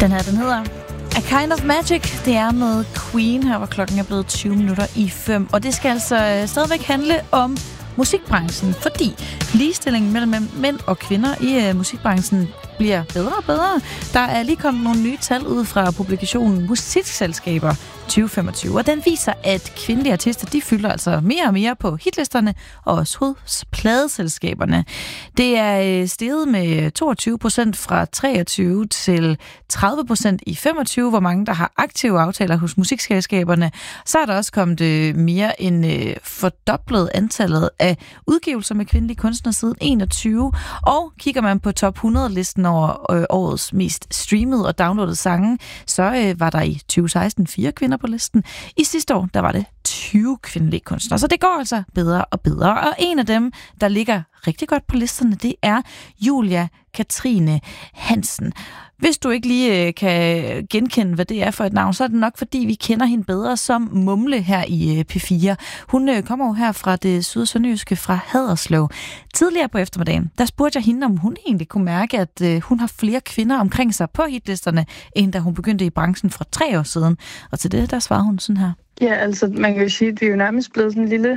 Den her, den hedder A Kind of Magic. Det er med Queen her, hvor klokken er blevet 5:20. Og det skal altså stadigvæk handle om musikbranchen, fordi ligestillingen mellem mænd og kvinder i musikbranchen bliver bedre og bedre. Der er lige kommet nogle nye tal ud fra publikationen Musikselskaber 2025, og den viser, at kvindelige artister, de fylder altså mere og mere på hitlisterne og også hos pladeselskaberne. Det er steget med 22% fra 23 til 30% i 25, hvor mange der har aktive aftaler hos musikselskaberne. Så er der også kommet mere end fordoblet antallet af udgivelser med kvindelige kunstnere siden 21, og kigger man på top 100-listen over årets mest streamede og downloadede sange, så var der i 2016 4 kvinder på listen. I sidste år, der var det 20 kvindelige kunstnere. Så det går altså bedre og bedre. Og en af dem, der ligger rigtig godt på listerne, det er Julia Katrine Hansen. Hvis du ikke lige kan genkende, hvad det er for et navn, så er det nok, fordi vi kender hende bedre som Mumle her i P4. Hun kommer jo her fra det syd- og sønderjyske fra Haderslev. Tidligere på eftermiddagen, der spurgte jeg hende, om hun egentlig kunne mærke, at hun har flere kvinder omkring sig på hitlisterne, end da hun begyndte i branchen for 3 år siden. Og til det, der svarede hun sådan her. Ja, altså man kan jo sige, at vi er jo nærmest blevet sådan en lille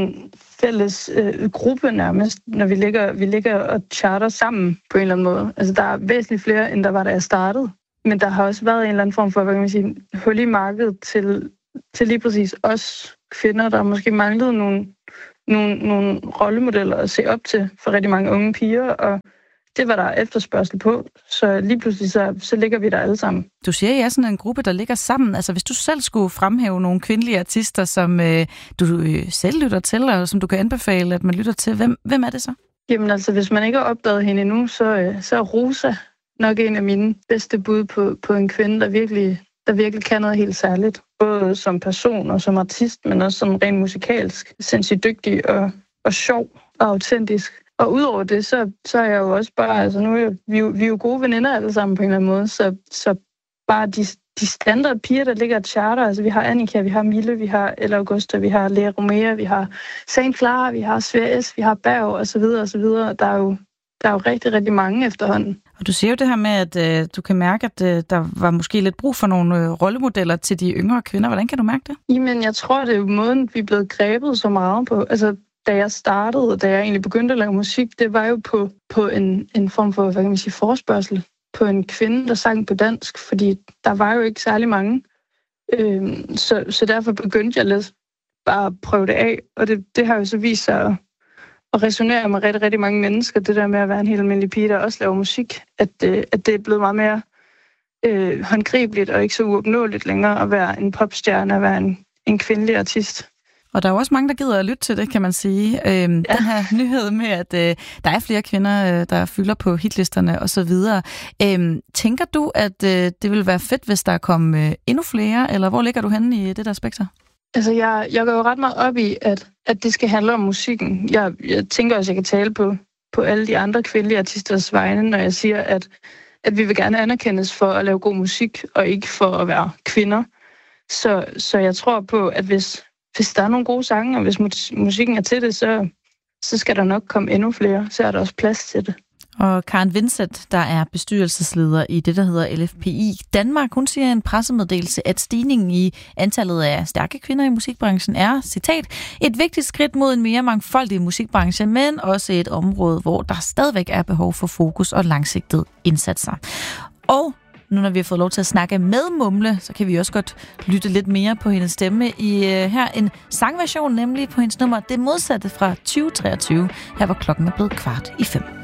fælles gruppe nærmest, når vi ligger og charter sammen på en eller anden måde. Altså der er væsentligt flere, end der var, da jeg startede. Men der har også været en eller anden form for, hvad kan man sige, hul i markedet til lige præcis os kvinder, der måske manglede nogle rollemodeller at se op til for rigtig mange unge piger, og det var der efterspørgsel på, så lige pludselig så ligger vi der alle sammen. Du siger, at I er sådan en gruppe, der ligger sammen. Altså hvis du selv skulle fremhæve nogle kvindelige artister, som du selv lytter til, og som du kan anbefale, at man lytter til, hvem er det så? Jamen altså, hvis man ikke har opdaget hende endnu, så er Rosa nok en af mine bedste bud på en kvinde, der virkelig kan noget helt særligt. Både som person og som artist, men også som rent musikalsk. Sindssygt dygtig og sjov og autentisk. Og udover det, så er jeg jo også bare, altså nu er vi er jo gode veninder alle sammen på en eller anden måde, så bare de standard piger, der ligger et charter, altså vi har Annika, vi har Mille, vi har Ella Augusta, vi har Lea Romea, vi har Saint Clara, vi har Svea S, vi har Berg og så videre og så videre. Der er jo rigtig, rigtig mange efterhånden. Og du siger jo det her med, at du kan mærke, at der var måske lidt brug for nogle rollemodeller til de yngre kvinder. Hvordan kan du mærke det? Jamen, jeg tror, det er jo måden, vi er blevet grebet så meget på. Altså, da jeg startede, da jeg egentlig begyndte at lave musik, det var jo på en form for, hvad kan man sige, forespørgsel på en kvinde, der sang på dansk, fordi der var jo ikke særlig mange. Så derfor begyndte jeg lidt bare at prøve det af, og det har jo så vist sig at resonere med rigtig, rigtig mange mennesker, det der med at være en helt almindelig pige, der også laver musik, at det er blevet meget mere håndgribeligt og ikke så uopnåeligt længere at være en popstjerne, at være en kvindelig artist. Og der er også mange, der gider at lytte til det, kan man sige. Den her nyhed med, at der er flere kvinder, der fylder på hitlisterne osv. Tænker du, at det ville være fedt, hvis der kom endnu flere, eller hvor ligger du henne i det der spektrum? Altså, jeg går jo ret meget op i, at det skal handle om musikken. Jeg tænker også, at jeg kan tale på alle de andre kvindelige artisters vegne, når jeg siger, at vi vil gerne anerkendes for at lave god musik, og ikke for at være kvinder. Så jeg tror på, at hvis der er nogle gode sange, og hvis musikken er til det, så skal der nok komme endnu flere. Så er der også plads til det. Og Karen Vincent, der er bestyrelsesleder i det, der hedder LFPI Danmark, hun siger i en pressemeddelelse, at stigningen i antallet af stærke kvinder i musikbranchen er, citat, et vigtigt skridt mod en mere mangfoldig musikbranche, men også et område, hvor der stadigvæk er behov for fokus og langsigtede indsatser. Og nu når vi har fået lov til at snakke med Mumle, så kan vi også godt lytte lidt mere på hendes stemme i her en sangversion, nemlig på hendes nummer Det Modsatte fra 2023, her hvor klokken er blevet 4:15.